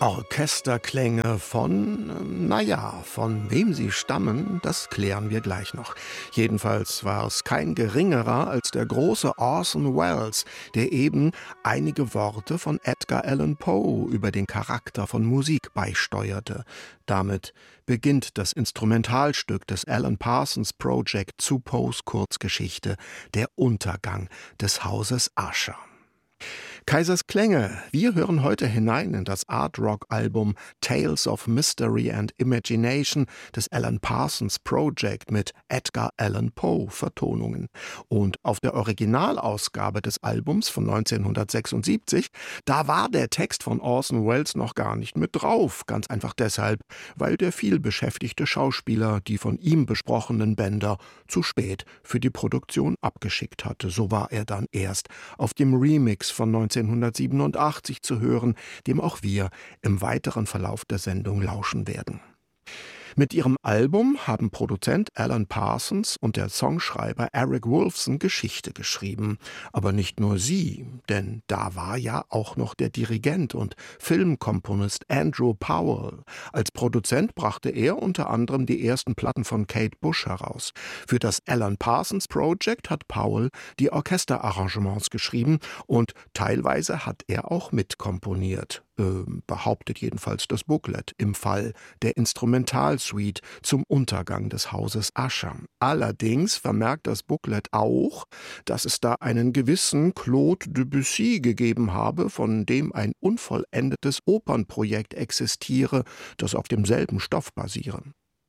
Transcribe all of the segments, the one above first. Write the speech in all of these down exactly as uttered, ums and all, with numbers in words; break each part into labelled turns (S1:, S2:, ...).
S1: Orchesterklänge von, naja, von wem sie stammen, das klären wir gleich noch. Jedenfalls war es kein geringerer als der große Orson Welles, der eben einige Worte von Edgar Allan Poe über den Charakter von Musik beisteuerte. Damit beginnt das Instrumentalstück des Alan Parsons Project zu Poes Kurzgeschichte Der Untergang des Hauses Usher. Kaisers Klänge. Wir hören heute hinein in das Art-Rock-Album Tales of Mystery and Imagination des Alan Parsons Project mit Edgar Allan Poe Vertonungen. Und auf der Originalausgabe des Albums von neunzehnhundertsechsundsiebzig, da war der Text von Orson Welles noch gar nicht mit drauf. Ganz einfach deshalb, weil der vielbeschäftigte Schauspieler die von ihm besprochenen Bänder zu spät für die Produktion abgeschickt hatte. So war er dann erst auf dem Remix von neunzehnhundertsiebenundachtzig zu hören, dem auch wir im weiteren Verlauf der Sendung lauschen werden. Mit ihrem Album haben Produzent Alan Parsons und der Songschreiber Eric Woolfson Geschichte geschrieben. Aber nicht nur sie, denn da war ja auch noch der Dirigent und Filmkomponist Andrew Powell. Als Produzent brachte er unter anderem die ersten Platten von Kate Bush heraus. Für das Alan Parsons Project hat Powell die Orchesterarrangements geschrieben und teilweise hat er auch mitkomponiert. Äh, behauptet jedenfalls das Booklet im Fall der Instrumentalsuite zum Untergang des Hauses Usher. Allerdings vermerkt das Booklet auch, dass es da einen gewissen Claude Debussy gegeben habe, von dem ein unvollendetes Opernprojekt existiere, das auf demselben Stoff basiere.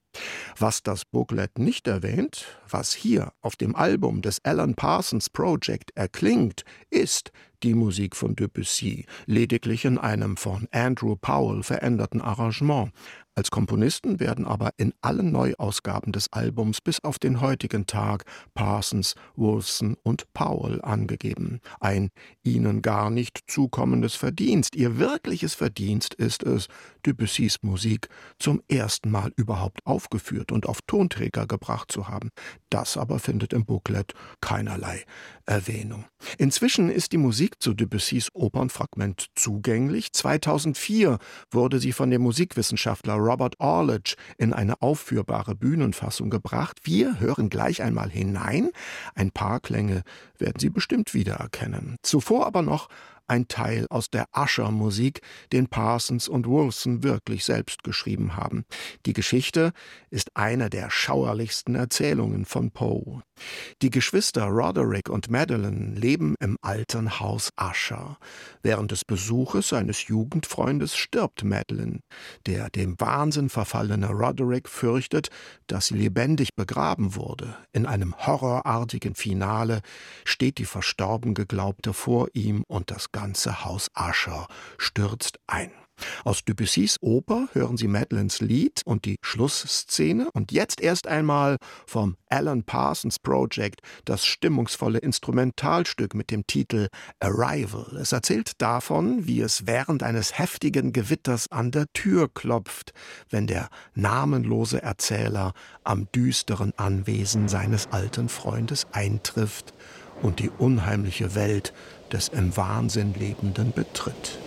S1: Was das Booklet nicht erwähnt, was hier auf dem Album des Alan Parsons Project erklingt, ist die Musik von Debussy, lediglich in einem von Andrew Powell veränderten Arrangement. Als Komponisten werden aber in allen Neuausgaben des Albums bis auf den heutigen Tag Parsons, Woolfson und Powell angegeben. Ein ihnen gar nicht zukommendes Verdienst. Ihr wirkliches Verdienst ist es, Debussys Musik zum ersten Mal überhaupt aufgeführt und auf Tonträger gebracht zu haben. Das aber findet im Booklet keinerlei Erwähnung. Inzwischen ist die Musik zu Debussys Opernfragment zugänglich. zweitausendvier wurde sie von dem Musikwissenschaftler Robert Orlich in eine aufführbare Bühnenfassung gebracht. Wir hören gleich einmal hinein. Ein paar Klänge werden Sie bestimmt wiedererkennen. Zuvor aber noch ein Teil aus der Usher-Musik, den Parsons und Woolfson wirklich selbst geschrieben haben. Die Geschichte ist eine der schauerlichsten Erzählungen von Poe. Die Geschwister Roderick und Madeline leben im alten Haus Usher. Während des Besuches seines Jugendfreundes stirbt Madeline. Der dem Wahnsinn verfallene Roderick fürchtet, dass sie lebendig begraben wurde. In einem horrorartigen Finale steht die verstorben Geglaubte vor ihm und das ganze Haus Usher stürzt ein. Aus Debussys Oper hören Sie Madelines Lied und die Schlussszene und jetzt erst einmal vom Alan Parsons Project das stimmungsvolle Instrumentalstück mit dem Titel Arrival. Es erzählt davon, wie es während eines heftigen Gewitters an der Tür klopft, wenn der namenlose Erzähler am düsteren Anwesen seines alten Freundes eintrifft und die unheimliche Welt des im Wahnsinn Lebenden betritt.